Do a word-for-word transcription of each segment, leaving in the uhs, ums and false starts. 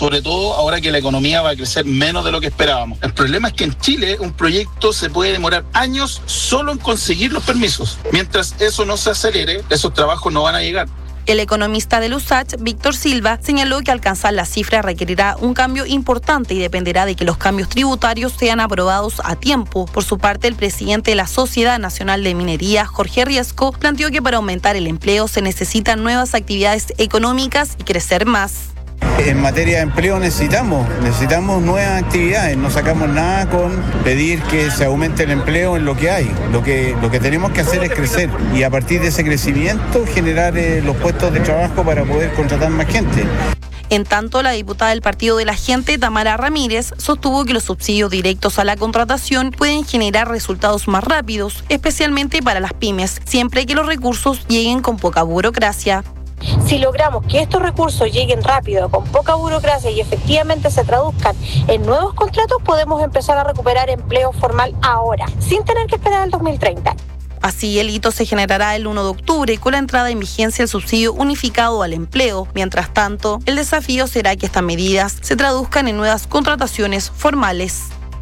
sobre todo ahora que la economía va a crecer menos de lo que esperábamos. El problema es que en Chile un proyecto se puede demorar años solo en conseguir los permisos. Mientras eso no se acelere, esos trabajos no van a llegar. El economista del U S A C H, Víctor Silva, señaló que alcanzar la cifra requerirá un cambio importante y dependerá de que los cambios tributarios sean aprobados a tiempo. Por su parte, el presidente de la Sociedad Nacional de Minería, Jorge Riesco, planteó que para aumentar el empleo se necesitan nuevas actividades económicas y crecer más. En materia de empleo necesitamos, necesitamos nuevas actividades, no sacamos nada con pedir que se aumente el empleo en lo que hay. Lo que, lo que tenemos que hacer es crecer y a partir de ese crecimiento generar eh, los puestos de trabajo para poder contratar más gente. En tanto, la diputada del Partido de la Gente, Tamara Ramírez, sostuvo que los subsidios directos a la contratación pueden generar resultados más rápidos, especialmente para las pymes, siempre que los recursos lleguen con poca burocracia. Si logramos que estos recursos lleguen rápido, con poca burocracia y efectivamente se traduzcan en nuevos contratos, podemos empezar a recuperar empleo formal ahora, sin tener que esperar al dos mil treinta. Así, el hito se generará el primero de octubre con la entrada en vigencia del subsidio unificado al empleo. Mientras tanto, el desafío será que estas medidas se traduzcan en nuevas contrataciones formales.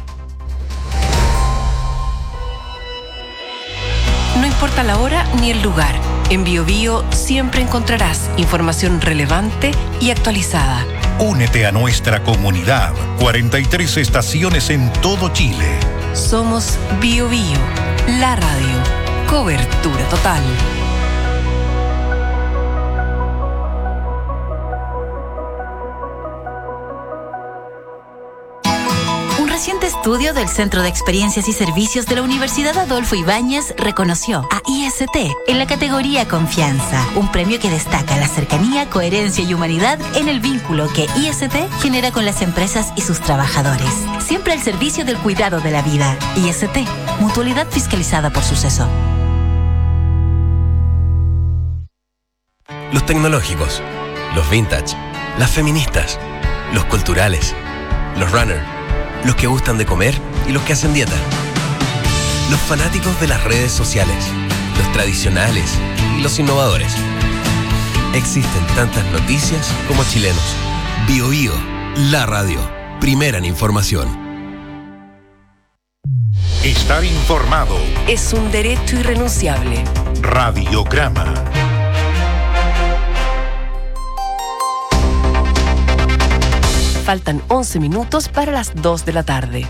No importa la hora ni el lugar. En BioBio siempre encontrarás información relevante y actualizada. Únete a nuestra comunidad. cuarenta y tres estaciones en todo Chile. Somos BioBio, la radio. Cobertura total. Un reciente estudio del Centro de Experiencias y Servicios de la Universidad Adolfo Ibáñez reconoció a I S T en la categoría Confianza, un premio que destaca la cercanía, coherencia y humanidad en el vínculo que I S T genera con las empresas y sus trabajadores. Siempre al servicio del cuidado de la vida. I S T, mutualidad fiscalizada por Suceso. Los tecnológicos, los vintage, las feministas, los culturales, los runners, los que gustan de comer y los que hacen dieta. Los fanáticos de las redes sociales, los tradicionales y los innovadores. Existen tantas noticias como chilenos. BioBio, la radio, primera en información. Estar informado Es un derecho irrenunciable. Radiograma. Faltan once minutos para las dos de la tarde.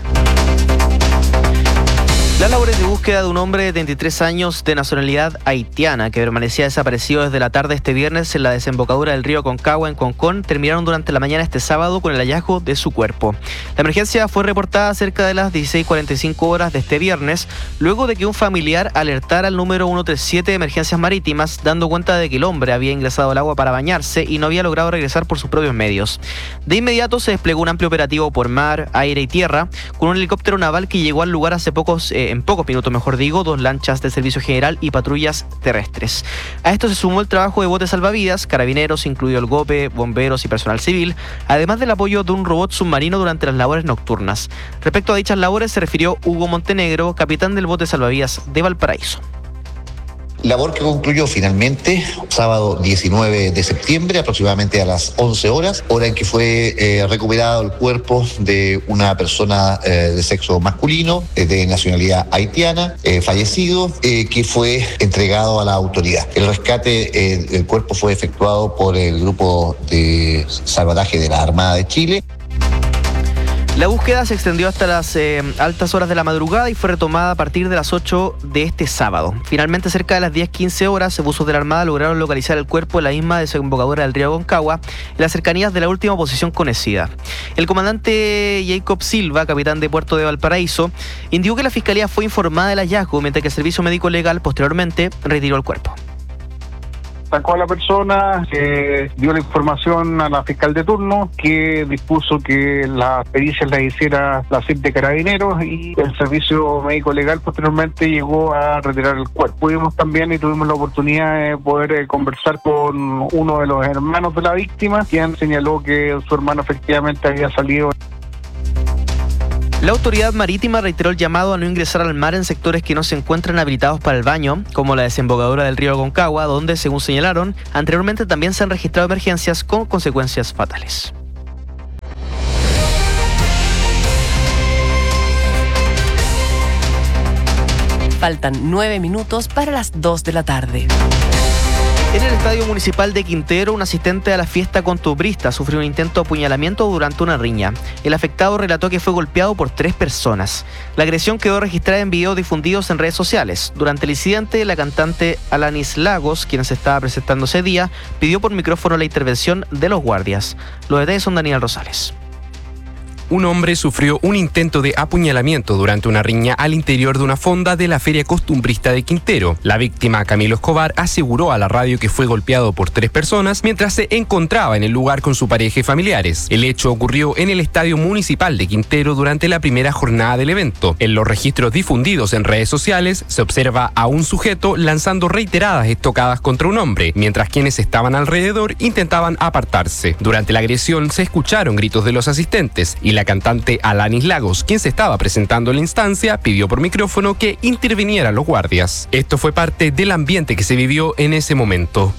Las labores de búsqueda de un hombre de treinta y tres años de nacionalidad haitiana que permanecía desaparecido desde la tarde este viernes en la desembocadura del río Concagua en Concón terminaron durante la mañana este sábado con el hallazgo de su cuerpo. La emergencia fue reportada cerca de las dieciséis cuarenta y cinco horas de este viernes, luego de que un familiar alertara al número ciento treinta y siete de emergencias marítimas, dando cuenta de que el hombre había ingresado al agua para bañarse y no había logrado regresar por sus propios medios. De inmediato se desplegó un amplio operativo por mar, aire y tierra, con un helicóptero naval que llegó al lugar hace pocos eh, en pocos minutos, mejor digo, dos lanchas de servicio general y patrullas terrestres. A esto se sumó el trabajo de botes salvavidas, carabineros, incluido el GOPE, bomberos y personal civil, además del apoyo de un robot submarino durante las labores nocturnas. Respecto a dichas labores se refirió Hugo Montenegro, capitán del bote salvavidas de Valparaíso. Labor que concluyó finalmente sábado diecinueve de septiembre, aproximadamente a las once horas, hora en que fue eh, recuperado el cuerpo de una persona eh, de sexo masculino, eh, de nacionalidad haitiana, eh, fallecido, eh, que fue entregado a la autoridad. El rescate eh, del cuerpo fue efectuado por el grupo de salvataje de la Armada de Chile. La búsqueda se extendió hasta las eh, altas horas de la madrugada y fue retomada a partir de las ocho de este sábado. Finalmente, cerca de las diez quince horas, buzos de la Armada lograron localizar el cuerpo en la misma desembocadura del río Concagua, en las cercanías de la última posición conocida. El comandante Jacob Silva, capitán de Puerto de Valparaíso, indicó que la Fiscalía fue informada del hallazgo, mientras que el Servicio Médico Legal posteriormente retiró el cuerpo. Sacó a la persona, eh, dio la información a la fiscal de turno, que dispuso que las pericias las hiciera la C I P de Carabineros, y el Servicio Médico Legal posteriormente llegó a retirar el cuerpo. Pudimos también y tuvimos la oportunidad de poder eh, conversar con uno de los hermanos de la víctima, quien señaló que su hermano efectivamente había salido. La autoridad marítima reiteró el llamado a no ingresar al mar en sectores que no se encuentran habilitados para el baño, como la desembocadura del río Concagua, donde, según señalaron, anteriormente también se han registrado emergencias con consecuencias fatales. Faltan nueve minutos para las dos de la tarde. En el Estadio Municipal de Quintero, un asistente a la fiesta costumbrista sufrió un intento de apuñalamiento durante una riña. El afectado relató que fue golpeado por tres personas. La agresión quedó registrada en videos difundidos en redes sociales. Durante el incidente, la cantante Alanis Lagos, quien se estaba presentando ese día, pidió por micrófono la intervención de los guardias. Los detalles son Daniel Rosales. Un hombre sufrió un intento de apuñalamiento durante una riña al interior de una fonda de la Feria Costumbrista de Quintero. La víctima, Camilo Escobar, aseguró a la radio que fue golpeado por tres personas mientras se encontraba en el lugar con su pareja y familiares. El hecho ocurrió en el Estadio Municipal de Quintero durante la primera jornada del evento. En los registros difundidos en redes sociales se observa a un sujeto lanzando reiteradas estocadas contra un hombre, mientras quienes estaban alrededor intentaban apartarse. Durante la agresión se escucharon gritos de los asistentes y la La cantante Alanis Lagos, quien se estaba presentando en la instancia, pidió por micrófono que intervinieran los guardias. Esto fue parte del ambiente que se vivió en ese momento.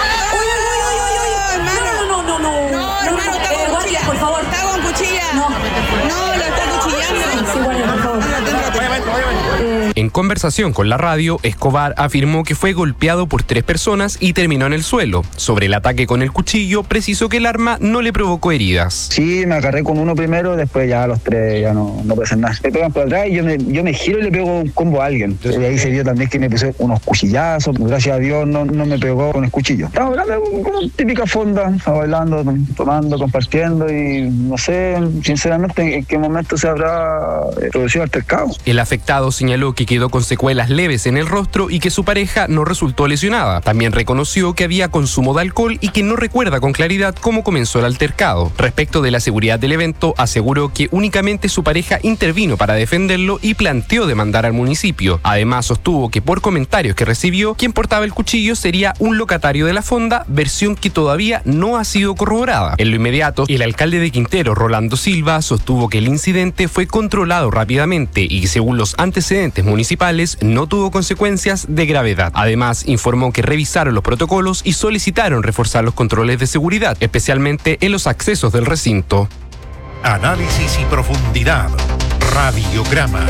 En conversación con la radio, Escobar afirmó que fue golpeado por tres personas y terminó en el suelo. Sobre el ataque con el cuchillo, precisó que el arma no le provocó heridas. Sí, me agarré con uno primero, después ya los tres ya no, no pasan nada. Me pegan por atrás y yo me, yo me giro y le pego un combo a alguien. Y ahí se vio también que me puse unos cuchillazos. Gracias a Dios no, no me pegó con el cuchillo. Estaba hablando como típica fonda, estaba bailando, tomando, compartiendo y no sé, sinceramente, en qué momento se habrá producido altercado. El afectado señaló que quedó con secuelas leves en el rostro y que su pareja no resultó lesionada. También reconoció que había consumo de alcohol y que no recuerda con claridad cómo comenzó el altercado. Respecto de la seguridad del evento, aseguró que únicamente su pareja intervino para defenderlo y planteó demandar al municipio. Además, sostuvo que por comentarios que recibió, quien portaba el cuchillo sería un locatario de la fonda, versión que todavía no ha sido corroborada. En lo inmediato, el alcalde de Quintero, Rolando Silva, sostuvo que el incidente fue controlado rápidamente y que, según los antecedentes municipales, no tuvo consecuencias de gravedad. Además, informó que revisaron los protocolos y solicitaron reforzar los controles de seguridad, especialmente en los accesos del recinto. Análisis y profundidad. Radiograma.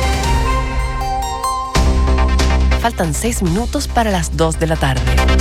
Faltan seis minutos para las dos de la tarde.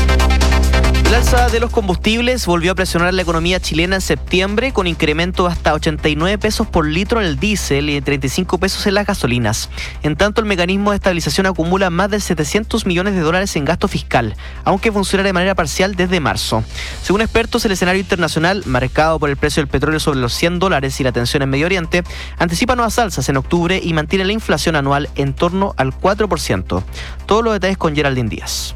El alza de los combustibles volvió a presionar la economía chilena en septiembre, con incremento de hasta ochenta y nueve pesos por litro en el diésel y de treinta y cinco pesos en las gasolinas. En tanto, el mecanismo de estabilización acumula más de setecientos millones de dólares en gasto fiscal, aunque funciona de manera parcial desde marzo. Según expertos, el escenario internacional, marcado por el precio del petróleo sobre los cien dólares y la tensión en Medio Oriente, anticipa nuevas alzas en octubre y mantiene la inflación anual en torno al cuatro por ciento. Todos los detalles con Geraldine Díaz.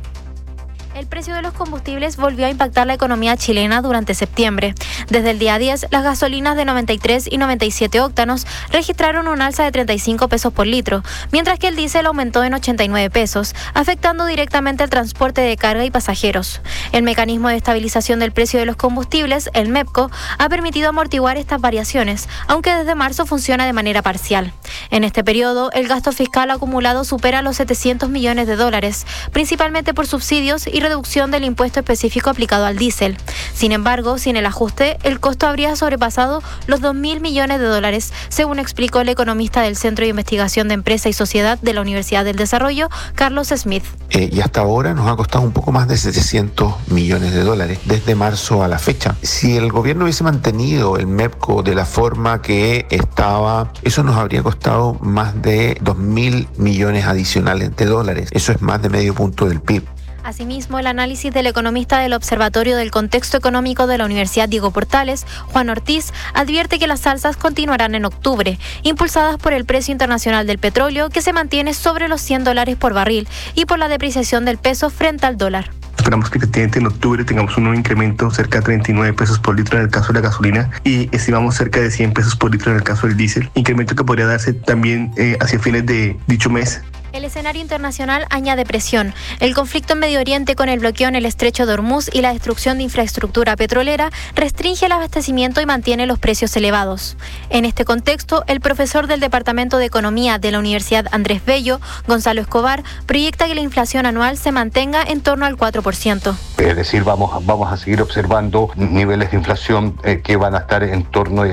El precio de los combustibles volvió a impactar la economía chilena durante septiembre. Desde el día diez, las gasolinas de noventa y tres y noventa y siete octanos registraron un alza de treinta y cinco pesos por litro, mientras que el diésel aumentó en ochenta y nueve pesos, afectando directamente el transporte de carga y pasajeros. El mecanismo de estabilización del precio de los combustibles, el MEPCO, ha permitido amortiguar estas variaciones, aunque desde marzo funciona de manera parcial. En este periodo, el gasto fiscal acumulado supera los setecientos millones de dólares, principalmente por subsidios y reducción del impuesto específico aplicado al diésel. Sin embargo, sin el ajuste, el costo habría sobrepasado los dos mil millones de dólares, según explicó el economista del Centro de Investigación de Empresa y Sociedad de la Universidad del Desarrollo, Carlos Smith. Eh, y hasta ahora nos ha costado un poco más de setecientos millones de dólares desde marzo a la fecha. Si el gobierno hubiese mantenido el MEPCO de la forma que estaba, eso nos habría costado más de dos mil millones adicionales de dólares. Eso es más de medio punto del P I B. Asimismo, el análisis del economista del Observatorio del Contexto Económico de la Universidad Diego Portales, Juan Ortiz, advierte que las alzas continuarán en octubre, impulsadas por el precio internacional del petróleo, que se mantiene sobre los cien dólares por barril, y por la depreciación del peso frente al dólar. Esperamos que efectivamente en octubre tengamos un nuevo incremento cerca de treinta y nueve pesos por litro en el caso de la gasolina y estimamos cerca de cien pesos por litro en el caso del diésel, incremento que podría darse también eh, hacia fines de dicho mes. El escenario internacional añade presión. El conflicto en Medio Oriente, con el bloqueo en el estrecho de Hormuz y la destrucción de infraestructura petrolera, restringe el abastecimiento y mantiene los precios elevados. En este contexto, el profesor del Departamento de Economía de la Universidad Andrés Bello, Gonzalo Escobar, proyecta que la inflación anual se mantenga en torno al cuatro por ciento. Es decir, vamos, vamos a seguir observando niveles de inflación eh, que van a estar en torno